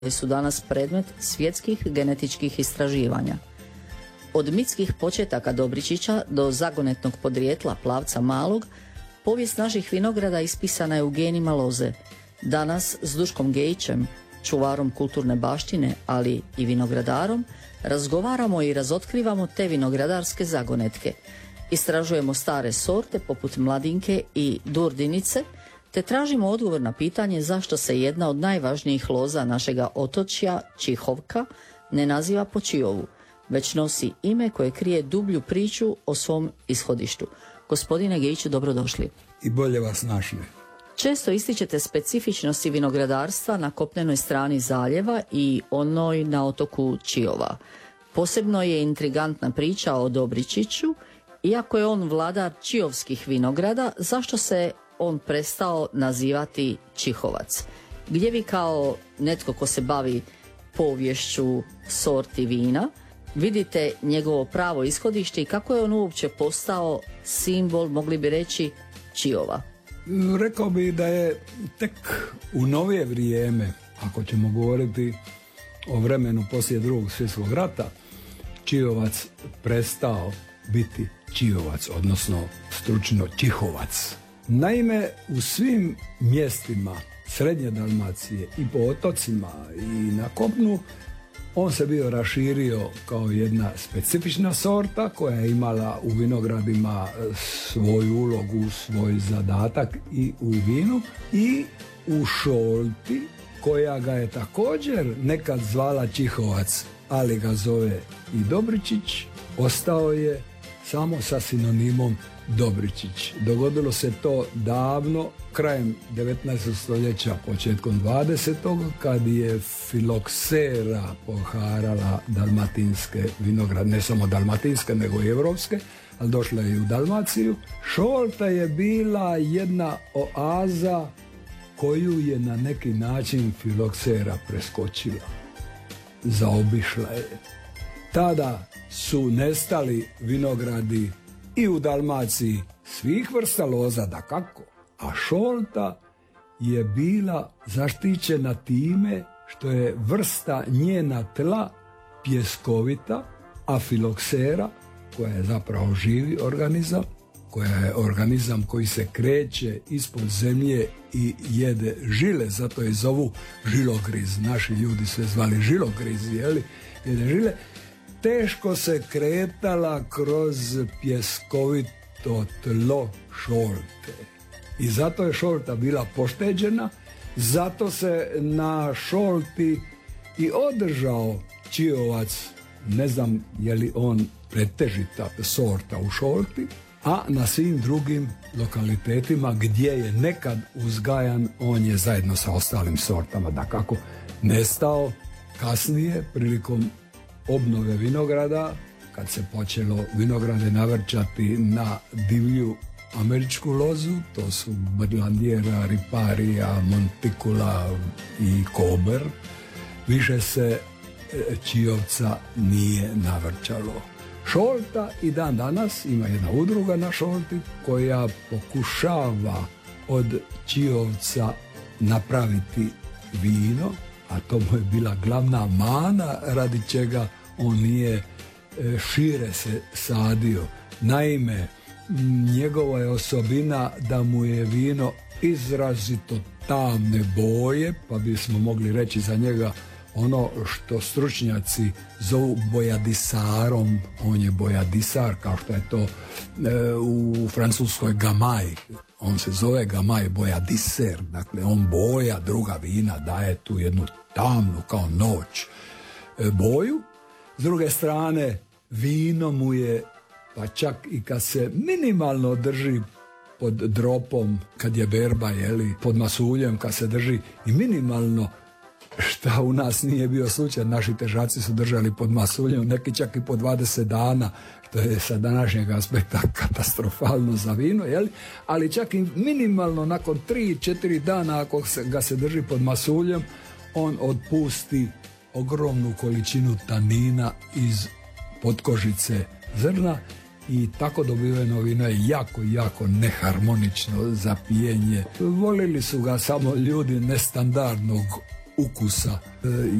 su danas predmet svjetskih genetičkih istraživanja. Od mitskih početaka Dobričića do zagonetnog podrijetla Plavca Malog, povijest naših vinograda ispisana je u genima loze. Danas s Duškom Gejićem, čuvarom kulturne baštine, ali i vinogradarom, razgovaramo i razotkrivamo te vinogradarske zagonetke. Istražujemo stare sorte poput Mladinke i Durdinice, te tražimo odgovor na pitanje zašto se jedna od najvažnijih loza našega otočja, Čihovka, ne naziva po Čiovu, već nosi ime koje krije dublju priču o svom ishodištu. Gospodine Gejiću, dobrodošli. I bolje vas našli. Često ističete specifičnosti vinogradarstva na kopnenoj strani zaljeva i onoj na otoku Čiova. Posebno je intrigantna priča o Dobričiću. Iako je on vladar čiovskih vinograda, zašto se on prestao nazivati Čihovac? Gdje vi kao netko ko se bavi poviješću sorti vina vidite njegovo pravo ishodište i kako je on uopće postao simbol, mogli bi reći, Čiova? Rekao bih da je tek u novije vrijeme, ako ćemo govoriti o vremenu poslije Drugog svjetskog rata, Čiovac prestao biti Čiovac, odnosno stručno Čihovac. Naime, u svim mjestima Srednje Dalmacije i po otocima i na kopnu on se bio raširio kao jedna specifična sorta koja je imala u vinogradima svoju ulogu, svoj zadatak i u vinu, i u šolti koja ga je također nekad zvala Čihovac, ali ga zove i Dobričić, ostao je samo sa sinonimom Dobričić. Dogodilo se to davno, krajem 19. stoljeća, početkom 20. kad je filoksera poharala dalmatinske vinograde, ne samo dalmatinske nego i evropske, ali došla je i u Dalmaciju. Šolta je bila jedna oaza koju je na neki način filoksera preskočila, zaobišla je. Tada su nestali vinogradi i u Dalmaciji svih vrsta loza, dakako, a šolta je bila zaštićena time što je vrsta njena tla pjeskovita, a filoksera, koja je zapravo živi organizam, koja je organizam koji se kreće ispod zemlje i jede žile, zato je zovu žilogriz. Naši ljudi sve zvali žilogriz, jeli? Jede žile. Teško se kretala kroz pjeskovito tlo šolte. I zato je šolta bila pošteđena, zato se na šolti i održao Čiovac, ne znam je li on pretežita sorta u šolti, a na svim drugim lokalitetima gdje je nekad uzgajan, on je zajedno sa ostalim sortama dakako nestao. Kasnije, prilikom obnove vinograda, kad se počelo vinograde navrćati na divlju američku lozu, to su Berlandiera, Riparia, Monticula i Kober, više se Čiovca nije navrćalo. Šolta i dan danas ima jedna udruga na šolti koja pokušava od Čiovca napraviti vino, a to mu je bila glavna mana radi čega on nije šire se sadio. Naime, njegova je osobina da mu je vino izrazito tamne boje, pa bismo mogli reći za njega ono što stručnjaci zovu bojadisarom. On je bojadisar, kao što je to u francuskoj gamaj. On se zove gamaj bojadiser, dakle on boja druga vina, daje tu jednu tamnu kao noć boju. S druge strane, vino mu je, pa čak i kad se minimalno drži pod dropom, kad je berba, jeli, pod masuljem, kad se drži i minimalno, šta u nas nije bio slučaj, naši težaci su držali pod masuljem, neki čak i po 20 dana, što je sa današnjeg aspekta katastrofalno za vino, jeli? Ali čak i minimalno nakon 3-4 dana ako ga se drži pod masuljem, on otpusti ogromnu količinu tanina iz potkožice zrna i tako dobiveno vino je jako neharmonično za pijenje. Volili su ga samo ljudi nestandardnog ukusa.